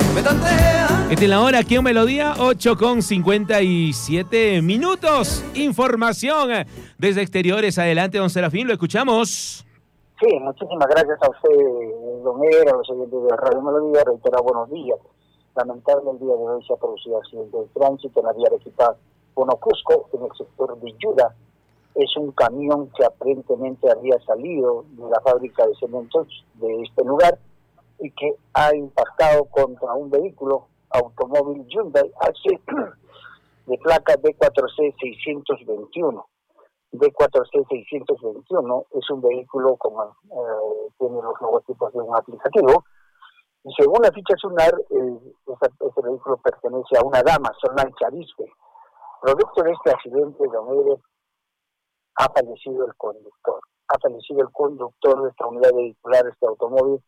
Esta es la hora aquí en Melodía, 8:57. Información desde exteriores. Adelante, don Serafín, lo escuchamos. Sí, muchísimas gracias a usted, don Eber, a los oyentes de Radio Melodía. Reitera buenos días. Lamentable el día de hoy se ha producido accidente de tránsito en la vía Arequipa Cusco, en el sector de Yura. Es un camión que aparentemente había salido de la fábrica de cementos de este lugar y que ha impactado contra un vehículo automóvil Hyundai Accent de placa D4C621. D4C621 es un vehículo como tiene los logotipos de un aplicativo, y según la ficha SUNAR, este vehículo pertenece a una dama, Solange Arispe. Producto de este accidente, don Eber, ha fallecido el conductor. Ha fallecido el conductor de esta unidad vehicular, este automóvil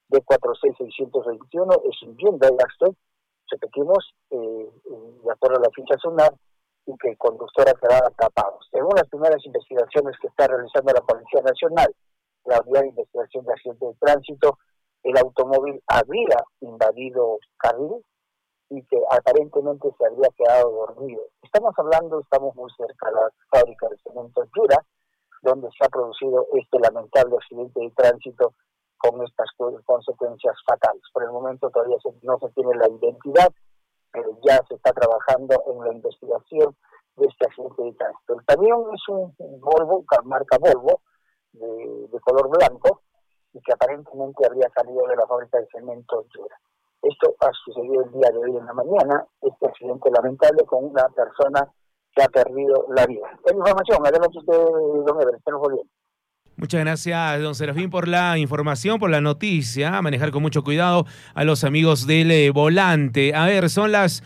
D4C621, es un Hyundai Accent, repetimos, de acuerdo a la ficha SUNAR, y que el conductor ha quedado atrapado. Según las primeras investigaciones que está realizando la Policía Nacional, la Unidad de Investigación de Accidentes de Tránsito, el automóvil habría invadido carril y que aparentemente se habría quedado dormido. Estamos muy cerca de la fábrica de cemento Yura, donde se ha producido este lamentable accidente de tránsito con estas consecuencias fatales. Por el momento todavía no se tiene la identidad, pero ya se está trabajando en la investigación de este accidente de tránsito. El camión es un Volvo, marca Volvo, de color blanco, y que aparentemente habría salido de la fábrica de cemento Yura. Esto ha sucedido el día de hoy en la mañana, este accidente lamentable con una persona que ha perdido la vida. Es información, adelante usted, don Eber, estamos volviendo. Muchas gracias, don Serafín, por la información, por la noticia. A manejar con mucho cuidado a los amigos del volante. A ver, son las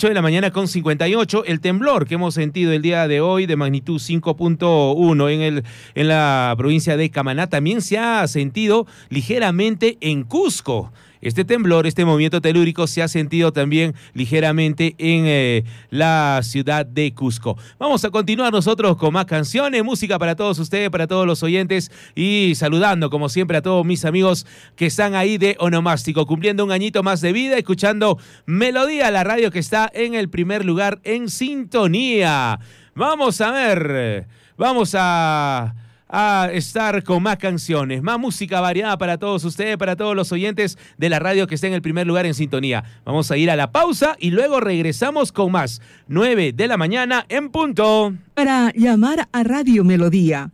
8:58. El temblor que hemos sentido el día de hoy de magnitud 5.1 en la provincia de Camaná también se ha sentido ligeramente en Cusco. Este temblor, este movimiento telúrico se ha sentido también ligeramente en la ciudad de Cusco. Vamos a continuar nosotros con más canciones, música para todos ustedes, para todos los oyentes, y saludando como siempre a todos mis amigos que están ahí de Onomástico, cumpliendo un añito más de vida, escuchando Melodía, la radio que está en el primer lugar en sintonía. Vamos a ver, vamos a estar con más canciones, más música variada para todos ustedes, para todos los oyentes de la radio que está en el primer lugar en sintonía. Vamos a ir a la pausa y luego regresamos con más. 9 de la mañana en punto. Para llamar a Radio Melodía,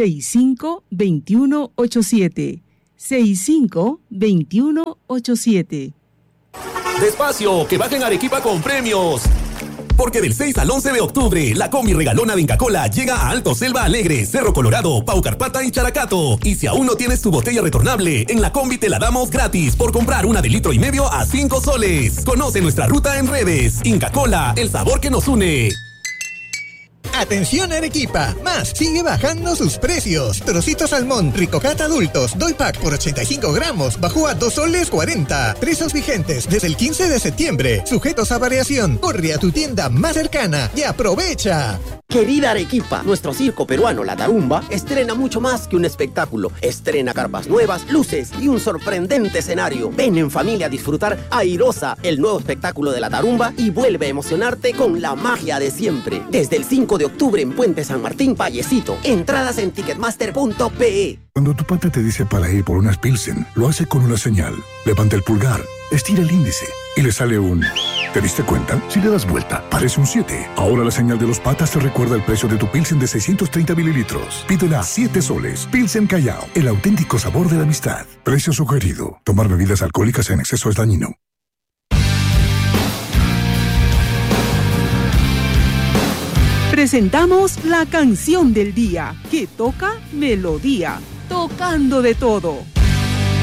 65-2187. 65-2187. Despacio, que bajen Arequipa con premios. Porque del 6 al 11 de octubre, la combi regalona de Inca Kola llega a Alto Selva Alegre, Cerro Colorado, Paucarpata y Characato. Y si aún no tienes tu botella retornable, en la combi te la damos gratis por comprar una de 1,5 litros a 5 soles. Conoce nuestra ruta en redes. Inca Kola, el sabor que nos une. Atención Arequipa, Más sigue bajando sus precios. Trocito salmón Ricocat adultos, Doy Pack por 85 gramos, bajó a 2 soles 40. Precios vigentes desde el 15 de septiembre, sujetos a variación. Corre a tu tienda más cercana y aprovecha. Querida Arequipa, nuestro circo peruano La Tarumba estrena mucho más que un espectáculo. Estrena carpas nuevas, luces y un sorprendente escenario. Ven en familia a disfrutar Airosa, el nuevo espectáculo de La Tarumba, y vuelve a emocionarte con la magia de siempre. Desde el 5 de octubre en Puente San Martín, Vallecito. Entradas en ticketmaster.pe. Cuando tu pata te dice para ir por unas Pilsen, lo hace con una señal. Levanta el pulgar, estira el índice y le sale un... ¿Te diste cuenta? Si le das vuelta, parece un 7. Ahora la señal de los patas te recuerda el precio de tu Pilsen de 630 mililitros. Pídela a 7 soles. Pilsen Callao, el auténtico sabor de la amistad. Precio sugerido. Tomar bebidas alcohólicas en exceso es dañino. Presentamos la canción del día, que toca Melodía, tocando de todo.